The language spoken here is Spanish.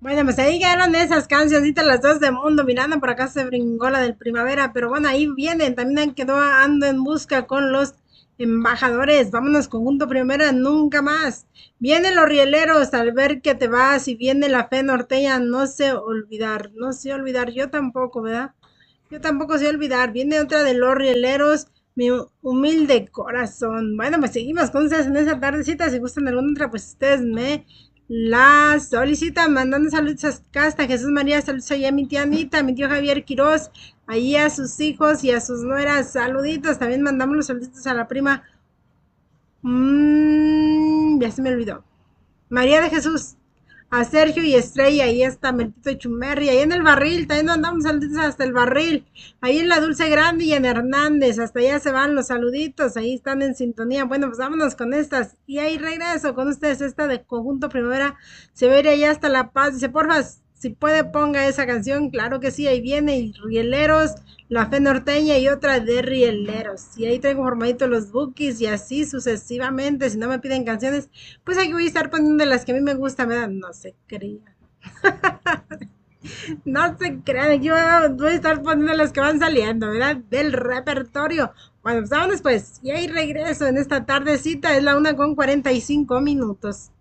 Bueno, pues ahí quedaron esas cancioncitas, las dos de mundo. Mirando por acá se brincó la del primavera, pero bueno, ahí vienen. También quedó Ando en busca con los embajadores. Vámonos, conjunto primavera, nunca más. Vienen los rieleros al ver que te vas y viene la fe norteña. No sé olvidar, no sé olvidar. Yo tampoco, ¿verdad? Yo tampoco sé olvidar. Viene otra de los rieleros, mi humilde corazón. Bueno, pues seguimos con ustedes en esa tardecita. Si gustan alguna otra, pues ustedes me la solicitan. Mandando saludos acá hasta Jesús María. Saludos allá a mi tía Anita, a mi tío Javier Quiroz, ahí a sus hijos y a sus nueras. Saluditos. También mandamos los saluditos a la prima. Ya se me olvidó. María de Jesús, a Sergio y Estrella, ahí está Mentito Chumerri, ahí en el barril, también mandamos saluditos hasta el barril, ahí en la Dulce Grande y en Hernández, hasta allá se van los saluditos, ahí están en sintonía. Bueno, pues vámonos con estas, y ahí regreso con ustedes, esta de Conjunto Primavera, se ve allá hasta La Paz, dice, porfa, si puede ponga esa canción, claro que sí, ahí viene, y Rieleros, La Fe Norteña y otra de Rieleros, y ahí tengo formaditos los bookies y así sucesivamente, si no me piden canciones, pues aquí voy a estar poniendo las que a mí me gustan, ¿verdad? No se crean. No se crean. Yo voy a estar poniendo las que van saliendo, ¿verdad? Del repertorio. Bueno, pues vámonos pues. Y ahí regreso en esta tardecita. Es la 1:45 minutos.